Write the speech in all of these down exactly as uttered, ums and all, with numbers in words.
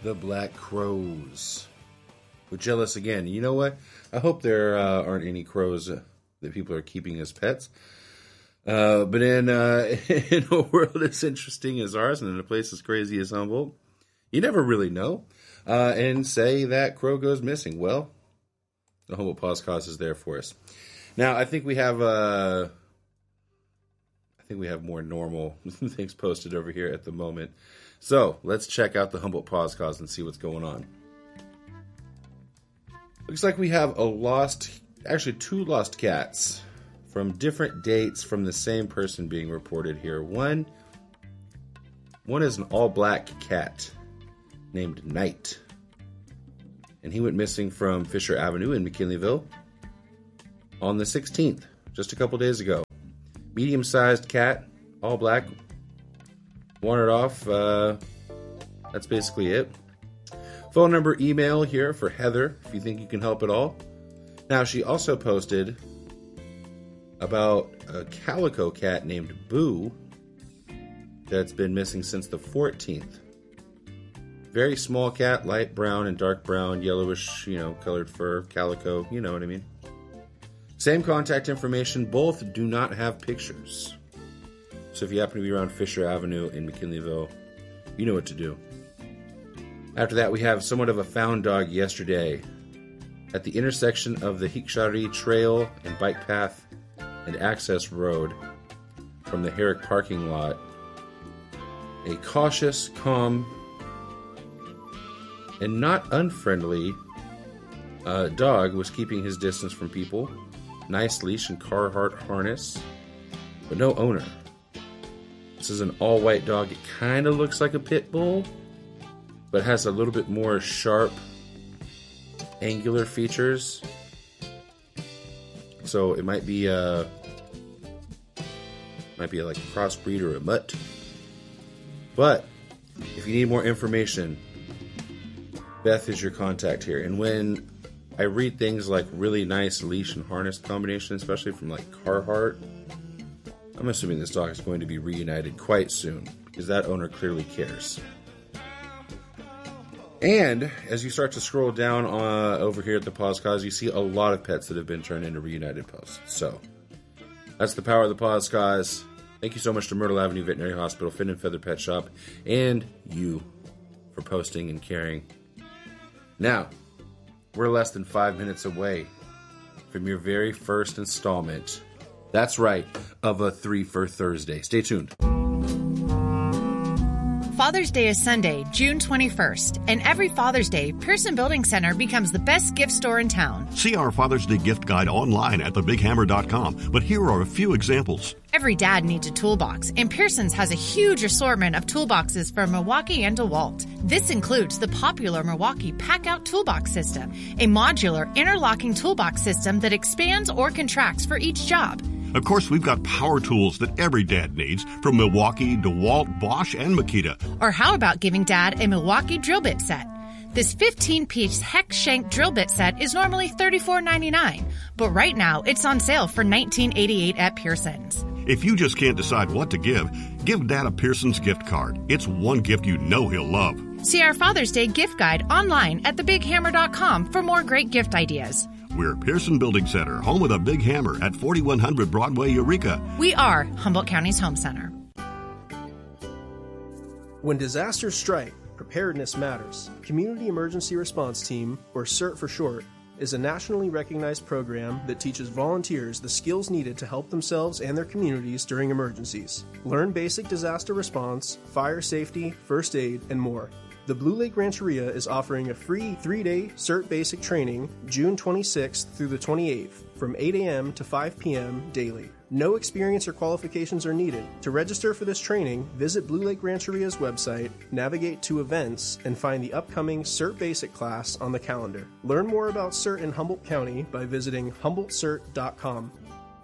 the Black Crows. We're jealous again. You know what? I hope there uh, aren't any crows uh, that people are keeping as pets. Uh, but in, uh, in a world as interesting as ours and in a place as crazy as Humboldt, you never really know. Uh, and say that crow goes missing. Well, the Humboldt Podcast is there for us. Now, I think we have uh, I think we have more normal things posted over here at the moment. So let's check out the Humboldt Podcast and see what's going on. Looks like we have a lost, actually two lost cats from different dates from the same person being reported here. One, one is an all-black cat named Knight, and he went missing from Fisher Avenue in McKinleyville on the sixteenth, just a couple days ago. Medium-sized cat, all black, wandered off. Uh, that's basically it. Phone number, email here for Heather, if you think you can help at all. Now, she also posted about a calico cat named Boo that's been missing since the fourteenth. Very small cat, light brown and dark brown, yellowish, you know, colored fur, calico, you know what I mean. Same contact information, both do not have pictures. So if you happen to be around Fisher Avenue in McKinleyville, you know what to do. After that, we have somewhat of a found dog yesterday at the intersection of the Hickshari Trail and Bike Path and Access Road from the Herrick parking lot. A cautious, calm, and not unfriendly uh, dog was keeping his distance from people. Nice leash and Carhartt harness, but no owner. This is an all-white dog. It kind of looks like a pit bull, but has a little bit more sharp, angular features. So it might be a, might be like a crossbreed or a mutt. But if you need more information, Beth is your contact here. And when I read things like really nice leash and harness combination, especially from like Carhartt, I'm assuming this dog is going to be reunited quite soon because that owner clearly cares. And as you start to scroll down uh, over here at the Podcast, you see a lot of pets that have been turned into reunited posts. So that's the power of the Podcast. Thank you so much to Myrtle Avenue Veterinary Hospital, Fin and Feather Pet Shop, and you for posting and caring. Now, we're less than five minutes away from your very first installment. That's right, of a Three for Thursday. Stay tuned. Father's Day is Sunday, June twenty-first, and every Father's Day, Pearson Building Center becomes the best gift store in town. See our Father's Day gift guide online at the big hammer dot com, but here are a few examples. Every dad needs a toolbox, and Pearson's has a huge assortment of toolboxes from Milwaukee and DeWalt. This includes the popular Milwaukee Pack-Out Toolbox System, a modular interlocking toolbox system that expands or contracts for each job. Of course, we've got power tools that every dad needs, from Milwaukee, DeWalt, Bosch, and Makita. Or how about giving Dad a Milwaukee drill bit set? This fifteen-piece hex shank drill bit set is normally thirty-four ninety-nine, but right now it's on sale for nineteen eighty-eight at Pearson's. If you just can't decide what to give, give Dad a Pearson's gift card. It's one gift you know he'll love. See our Father's Day gift guide online at the big hammer dot com for more great gift ideas. We're Pearson Building Center, home of the Big Hammer at forty-one hundred Broadway, Eureka. We are Humboldt County's home center. When disasters strike, preparedness matters. Community Emergency Response Team, or CERT for short, is a nationally recognized program that teaches volunteers the skills needed to help themselves and their communities during emergencies. Learn basic disaster response, fire safety, first aid, and more. The Blue Lake Rancheria is offering a free three-day CERT basic training June twenty-sixth through the twenty-eighth from eight a.m. to five p.m. daily. No experience or qualifications are needed. To register for this training, visit Blue Lake Rancheria's website, navigate to events, and find the upcoming CERT basic class on the calendar. Learn more about CERT in Humboldt County by visiting humboldt cert dot com.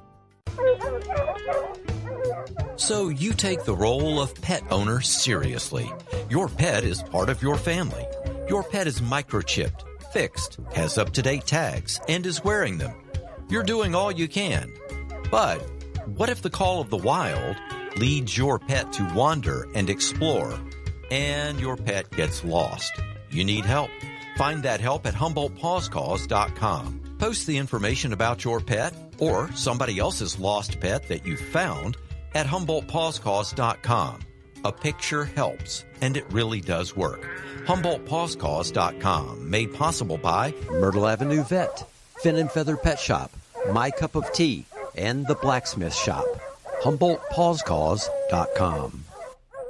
So you take the role of pet owner seriously. Your pet is part of your family. Your pet is microchipped, fixed, has up-to-date tags, and is wearing them. You're doing all you can. But what if the call of the wild leads your pet to wander and explore, and your pet gets lost? You need help. Find that help at Humboldt Paws Cause dot com. Post the information about your pet or somebody else's lost pet that you found at Humboldt Paws Cause dot com. A picture helps, and it really does work. Humboldt Paws Cause dot com, made possible by Myrtle Avenue Vet, Fin and Feather Pet Shop, My Cup of Tea, and the Blacksmith Shop. Humboldt Paws Cause dot com.